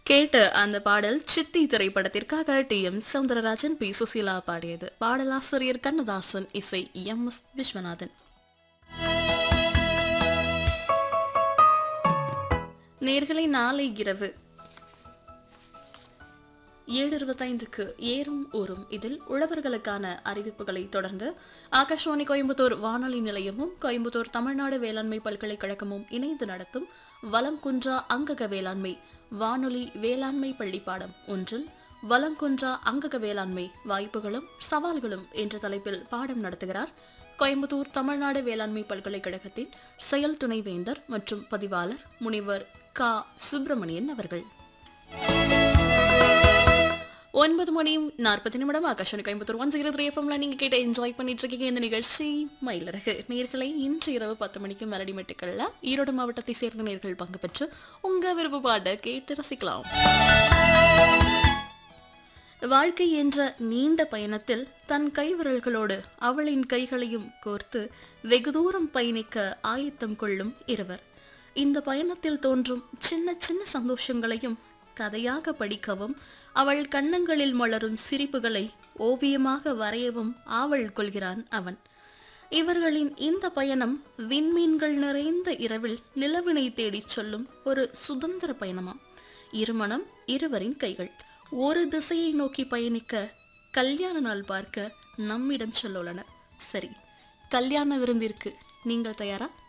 கேட்ட அந்த பாடல் சித்தி திரைப்படத்திற்காக டி.எம். சௌந்தரராஜன், பி. சுசீலா பாடியது. பாடலாசிரியர் கண்ணதாசன், இசை எம்.எஸ். விஸ்வநாதன். நேர்களை நாளை இரவு 7:25க்கு ஏறும் ஊரும் இதில் உழவர்களுக்கான அறிவிப்புகளை தொடர்ந்து ஆகாஷ்வாணி கோயம்புத்தூர் வானொலி நிலையமும் கோயம்புத்தூர் தமிழ்நாடு வேளாண்மை பல்கலைக்கழகமும் இணைந்து நடத்தும் வலம் குன்றா அங்கக வேளாண்மை வானொலி வேளாண்மை பள்ளி பாடம் ஒன்றில் வலம் குன்றா அங்கக வேளாண்மை வாய்ப்புகளும் சவால்களும் என்ற தலைப்பில் பாடம் நடத்துகிறார் கோயம்புத்தூர் தமிழ்நாடு வேளாண்மை பல்கலைக்கழகத்தின் செயல் துணைவேந்தர் மற்றும் பதிவாளர் முனைவர் க. சுப்பிரமணியன் அவர்கள். 9:40 ஆகாஷவாணி கோயம்புத்தூர் 103 FM நீங்க கேட்ட என்ஜாய் பண்ணிட்டு இருக்கீங்க. இந்த நிகழ்ச்சி மயிலரகு. நேர்களை இன்று இரவு 10 மணிக்கு மெலடி மெட்டுக்கள்ல ஈரோடு மாவட்டத்தை சேர்ந்த நேர்கள் பங்கு பெற்று உங்க விருப்ப பாட கேட்டு ரசிக்கலாம். வாழ்க்கை என்ற நீண்ட பயணத்தில் தன் கைவிரல்களோடு அவளின் கைகளையும் கோர்த்து வெகு தூரம் பயணிக்க ஆயத்தம் கொள்ளும் இருவர். இந்த பயணத்தில் தோன்றும் சின்ன சின்ன சந்தோஷங்களையும் கதையாக படிக்கவும் அவள் கன்னங்களில் மலரும் சிரிப்புகளை ஓவியமாக வரையவும் ஆவல் கொள்கிறான் அவன். இவர்களின் இந்த பயணம் விண்மீன்கள் நிறைந்த இரவில் நிலவினை தேடிச் சொல்லும் ஒரு சுதந்திர பயணமாம். இருமனம், இருவரின் கைகள் ஒரு திசையை நோக்கி பயணிக்க கல்யாண நாள் பார்க்க நம்மிடம் சொல்லுள்ளனர். சரி, கல்யாண விருந்திற்கு நீங்கள் தயாரா?